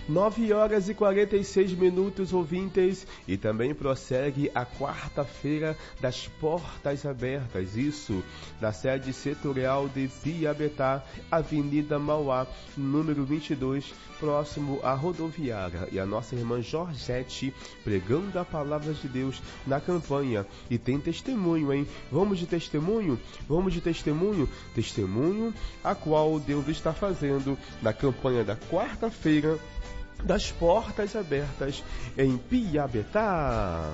9h46, ouvintes, e também prossegue a quarta-feira das portas abertas, isso, da sede setorial de Piabetá, Avenida Mauá, número 22, próximo à rodoviária, e a nossa irmã Georgette pregando a palavra de Deus na campanha. E tem testemunho, hein? Vamos de testemunho? Vamos de testemunho? Testemunho a qual Deus está fazendo na campanha da quarta-feira das portas abertas em Piabetá.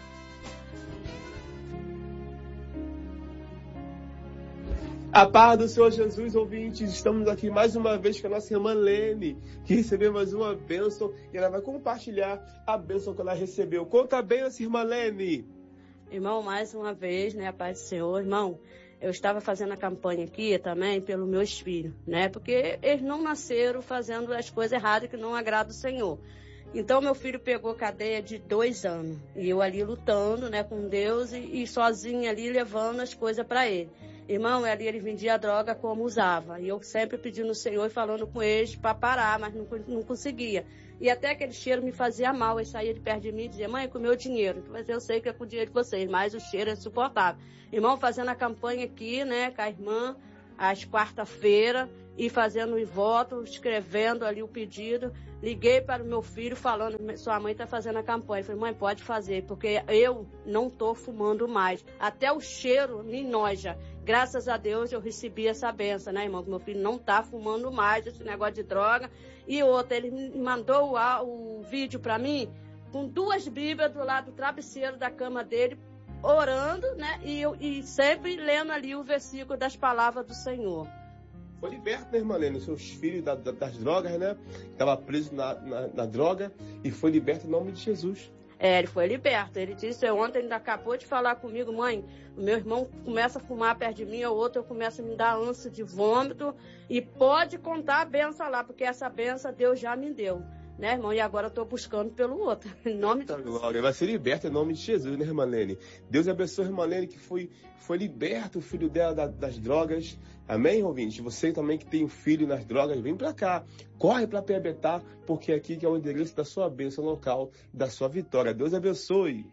A paz do Senhor Jesus, ouvintes, estamos aqui mais uma vez com a nossa irmã Lene, que recebeu mais uma bênção e ela vai compartilhar a bênção que ela recebeu. Conta bem essa irmã Lene. Irmão, mais uma vez, né, a paz do Senhor. Irmão, eu estava fazendo a campanha aqui também pelos meus filhos, né, porque eles não nasceram fazendo as coisas erradas que não agradam o Senhor. Então, meu filho pegou cadeia de 2 anos, e eu ali lutando, né, com Deus e sozinha ali levando as coisas para ele. Irmão, ali ele vendia a droga como usava. E eu sempre pedindo no Senhor e falando com eles para parar, mas não conseguia. E até aquele cheiro me fazia mal. Ele saía de perto de mim e dizia: mãe, comeu dinheiro. Mas eu sei que é com o dinheiro de vocês, mas o cheiro é suportável. Irmão, fazendo a campanha aqui, né, com a irmã, às quarta-feira, e fazendo o voto, escrevendo ali o pedido. Liguei para o meu filho falando: sua mãe está fazendo a campanha. Eu falei: mãe, pode fazer, porque eu não estou fumando mais. Até o cheiro me enoja. Graças a Deus eu recebi essa benção, né, irmão? Que meu filho não está fumando mais esse negócio de droga. E outra, ele me mandou o vídeo para mim com 2 Bíblias do lado do travesseiro da cama dele, orando, né? E sempre lendo ali o versículo das palavras do Senhor. Foi liberto, né, irmã Lene? Os seus filhos das drogas, né? Estava preso na droga e foi liberto em nome de Jesus. Ele foi liberto. Ele disse ontem, ainda acabou de falar comigo: mãe, o meu irmão começa a fumar perto de mim, o outro começa a me dar ânsia de vômito, e pode contar a benção lá, porque essa benção Deus já me deu, né, irmão? E agora eu estou buscando pelo outro, em nome de Jesus. Glória, vai ser liberto em nome de Jesus, né, irmã Lene? Deus abençoe a irmã Lene, que foi liberto o filho dela das drogas. Amém, ouvinte? Você também que tem um filho nas drogas, vem pra cá. Corre pra Piabetá, porque aqui que é o endereço da sua bênção local, da sua vitória. Deus abençoe.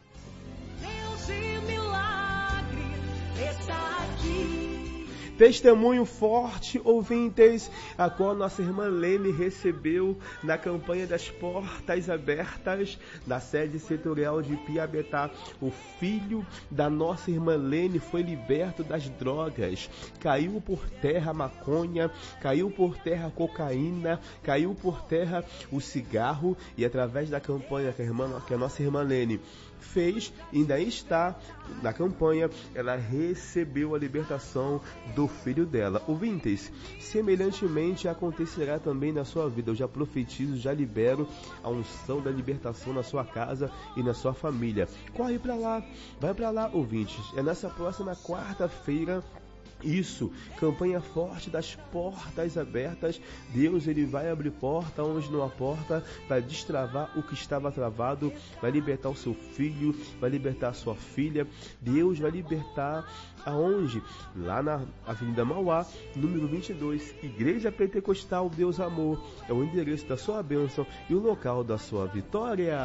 Deus de milagre está aqui. Testemunho forte, ouvintes, a qual nossa irmã Lene recebeu na campanha das portas abertas da sede setorial de Piabetá. O filho da nossa irmã Lene foi liberto das drogas. Caiu por terra a maconha, caiu por terra a cocaína, caiu por terra o cigarro, e através da campanha que a nossa irmã Lene fez, ainda está na campanha, ela recebeu a libertação do filho dela. Ouvintes, semelhantemente acontecerá também na sua vida. Eu já profetizo, já libero a unção da libertação na sua casa e na sua família. Corre para lá, vai para lá, ouvintes. É nessa próxima quarta-feira. Isso, campanha forte das portas abertas. Deus, ele vai abrir porta onde não há porta, vai destravar o que estava travado, vai libertar o seu filho, vai libertar a sua filha. Deus vai libertar aonde? Lá na Avenida Mauá, número 22, Igreja Pentecostal Deus Amor. É o endereço da sua bênção e o local da sua vitória.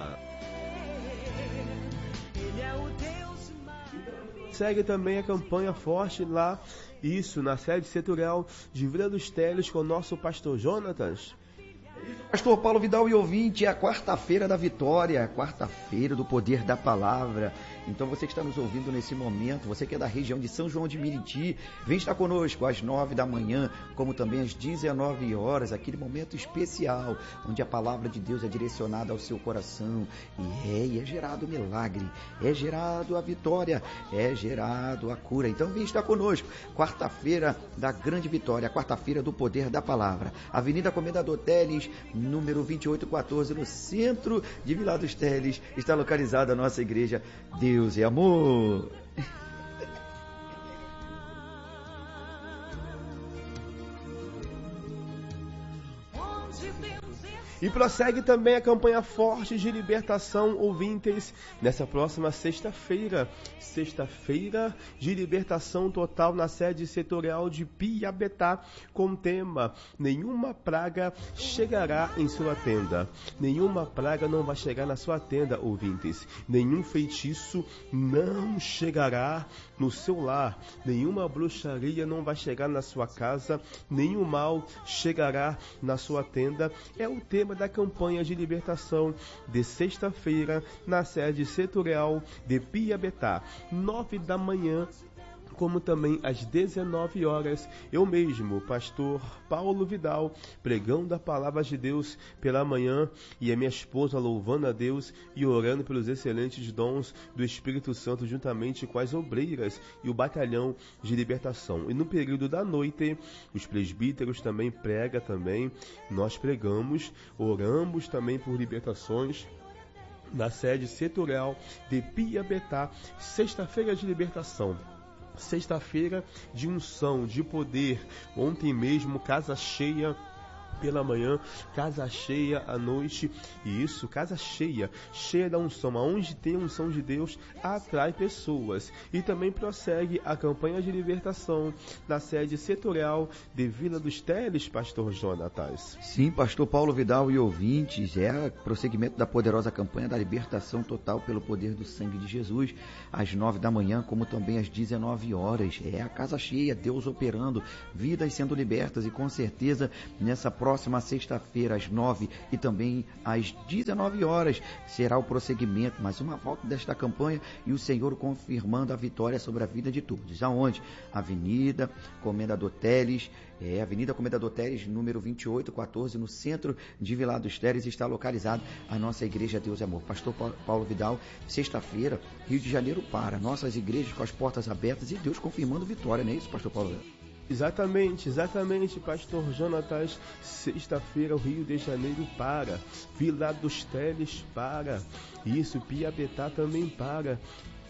Segue também a campanha forte lá, isso, na sede setorial de Vila dos Teles, com o nosso pastor Jonatas. Pastor Paulo Vidal e ouvinte, é a quarta-feira da vitória, a quarta-feira do poder da palavra. Então você que está nos ouvindo nesse momento, você que é da região de São João de Meriti, vem estar conosco às 9 da manhã, como também às 19 horas, aquele momento especial, onde a palavra de Deus é direcionada ao seu coração e é gerado o milagre, é gerado a vitória, é gerado a cura. Então vem estar conosco, quarta-feira da grande vitória, quarta-feira do poder da palavra. Avenida Comendador Teles, número 2814, no centro de Vila dos Teles, está localizada a nossa igreja Deus é Amor. E prossegue também a campanha forte de libertação, ouvintes, nessa próxima sexta-feira de libertação total na sede setorial de Piabetá, com o tema: nenhuma praga chegará em sua tenda. Nenhuma praga não vai chegar na sua tenda, ouvintes. Nenhum feitiço não chegará no seu lar. Nenhuma bruxaria não vai chegar na sua casa. Nenhum mal chegará na sua tenda. É o tema da campanha de libertação de sexta-feira na sede setorial de Piabetá, 9 da manhã, como também às 19 horas, eu mesmo, pastor Paulo Vidal, pregando a palavra de Deus pela manhã, e a minha esposa louvando a Deus e orando pelos excelentes dons do Espírito Santo, juntamente com as obreiras e o batalhão de libertação. E no período da noite, os presbíteros também pregam também, nós pregamos, oramos também por libertações, na sede setorial de Piabetá, sexta-feira de libertação. Sexta-feira de unção, de poder. Ontem mesmo, casa cheia pela manhã, casa cheia à noite. E isso, casa cheia, cheia da unção. Aonde tem a unção de Deus, atrai pessoas. E também prossegue a campanha de libertação na sede setorial de Vila dos Teles, pastor Jonatas. Sim, pastor Paulo Vidal e ouvintes, é prosseguimento da poderosa campanha da libertação total pelo poder do sangue de Jesus, às 9 da manhã, como também às 19 horas. É a casa cheia, Deus operando, vidas sendo libertas, e com certeza nessa próxima sexta-feira, às 9 e também às 19 horas, será o prosseguimento, mais uma volta desta campanha, e o Senhor confirmando a vitória sobre a vida de todos. Aonde? Avenida Comendador Teles, Avenida Comendador Teles, número 2814, no centro de Vila dos Teles, está localizado a nossa Igreja Deus é Amor. Pastor Paulo Vidal, sexta-feira, Rio de Janeiro para. Nossas igrejas com as portas abertas e Deus confirmando vitória, não é isso, pastor Paulo? Exatamente, pastor Jonatas. Sexta-feira o Rio de Janeiro para, Vila dos Teles para, isso, Piabetá também para,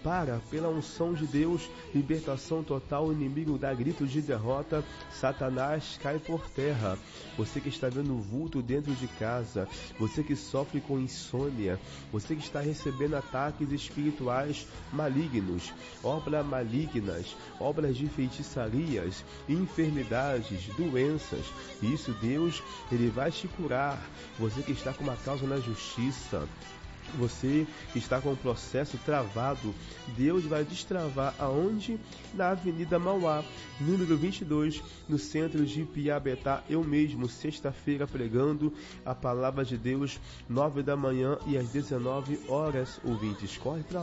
pela unção de Deus, libertação total, o inimigo dá grito de derrota, Satanás cai por terra. Você que está vendo o vulto dentro de casa, você que sofre com insônia, você que está recebendo ataques espirituais malignos, obras malignas, obras de feitiçarias, enfermidades, doenças, isso Deus, Ele vai te curar. Você que está com uma causa na justiça, você que está com o processo travado, Deus vai destravar aonde? Na Avenida Mauá, número 22, no centro de Piabetá. Eu mesmo, sexta-feira, pregando a palavra de Deus, 9 da manhã e às 19 horas, ouvintes. Corre para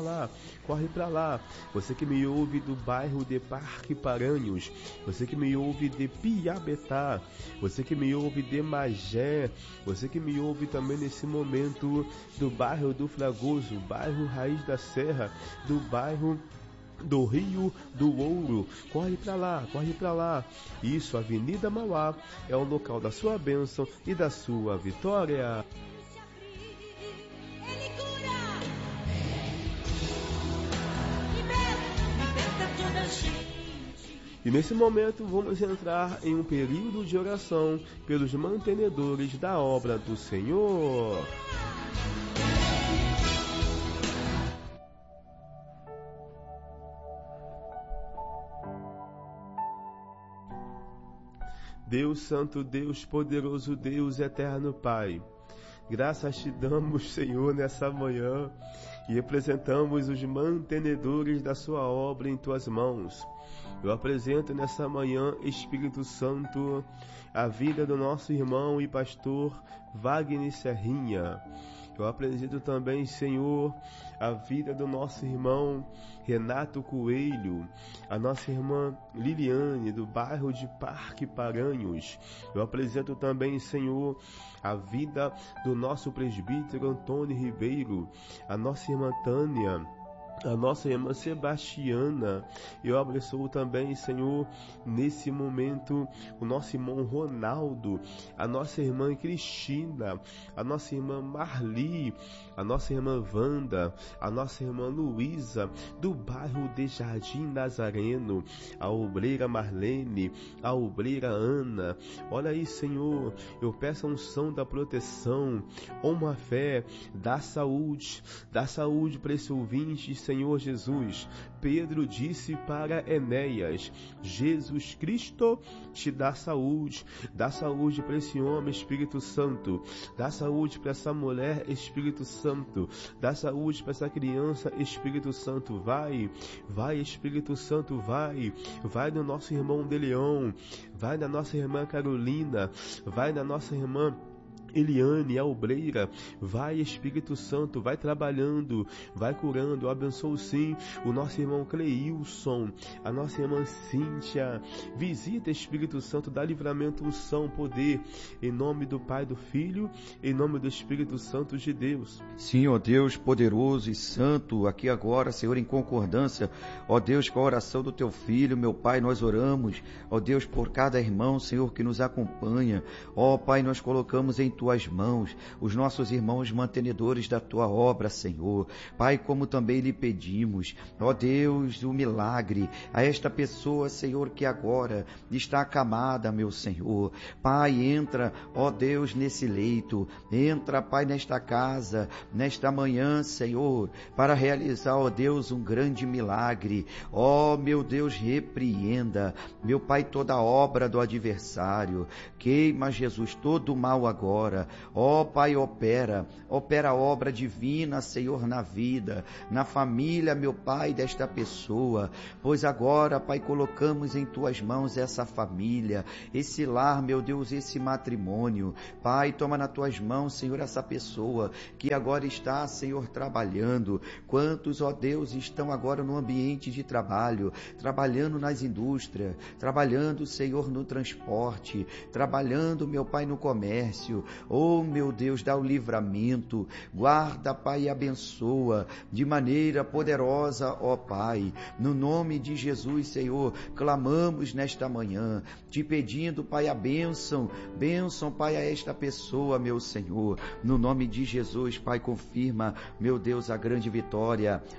lá. Você que me ouve do bairro de Parque Paranhos, você que me ouve de Piabetá, você que me ouve de Magé, você que me ouve também nesse momento do bairro do Fragoso, bairro Raiz da Serra, do bairro do Rio do Ouro, corre pra lá. Isso, Avenida Mauá é o local da sua bênção e da sua vitória. Ele cura, liberta toda a gente. E nesse momento vamos entrar em um período de oração pelos mantenedores da obra do Senhor. Deus Santo, Deus Poderoso, Deus Eterno Pai, graças te damos, Senhor, nessa manhã, e apresentamos os mantenedores da sua obra em tuas mãos. Eu apresento nessa manhã, Espírito Santo, a vida do nosso irmão e pastor Wagner Serrinha. Eu apresento também, Senhor, a vida do nosso irmão Renato Coelho, a nossa irmã Liliane, do bairro de Parque Paranhos. Eu apresento também, Senhor, a vida do nosso presbítero Antônio Ribeiro, a nossa irmã Tânia, a nossa irmã Sebastiana. Eu abençoo também, Senhor, nesse momento, o nosso irmão Ronaldo, a nossa irmã Cristina, a nossa irmã Marli, a nossa irmã Wanda, a nossa irmã Luísa, do bairro de Jardim Nazareno, a obreira Marlene, a obreira Ana. Olha aí, Senhor, eu peço a unção da proteção, uma fé, da saúde para esse ouvinte, Senhor Jesus. Pedro disse para Enéas: Jesus Cristo te dá saúde para esse homem, Espírito Santo, dá saúde para essa mulher, Espírito Santo, dá saúde para essa criança, Espírito Santo. Vai Espírito Santo, vai no nosso irmão de Leão, vai na nossa irmã Carolina, vai na nossa irmã Eliane, a obreira. Vai, Espírito Santo, vai trabalhando, vai curando. Eu abençoo sim o nosso irmão Cleilson, a nossa irmã Cíntia. Visita, Espírito Santo, dá livramento, unção, poder, em nome do Pai, do Filho, em nome do Espírito Santo de Deus. Sim, ó Deus poderoso e santo, aqui agora, Senhor, em concordância, ó Deus, com a oração do teu Filho, meu Pai, nós oramos, ó Deus, por cada irmão, Senhor, que nos acompanha. Ó Pai, nós colocamos em tuas mãos os nossos irmãos mantenedores da tua obra, Senhor. Pai, como também lhe pedimos, ó Deus, o milagre a esta pessoa, Senhor, que agora está acamada, meu Senhor. Pai, entra, ó Deus, nesse leito, entra, Pai, nesta casa, nesta manhã, Senhor, para realizar, ó Deus, um grande milagre. Ó, meu Deus, repreenda, meu Pai, toda obra do adversário. Queima, Jesus, todo o mal agora. Ó Pai, opera a obra divina, Senhor, na vida, na família, meu Pai, desta pessoa. Pois agora, Pai, colocamos em tuas mãos essa família, esse lar, meu Deus, esse matrimônio. Pai, toma nas tuas mãos, Senhor, essa pessoa que agora está, Senhor, trabalhando. Quantos, ó Deus, estão agora no ambiente de trabalho, trabalhando nas indústrias, trabalhando, Senhor, no transporte, trabalhando, meu Pai, no comércio. Oh, meu Deus, dá o livramento, guarda, Pai, e abençoa de maneira poderosa, ó Pai. No nome de Jesus, Senhor, clamamos nesta manhã, te pedindo, Pai, a bênção, Pai, a esta pessoa, meu Senhor. No nome de Jesus, Pai, confirma, meu Deus, a grande vitória.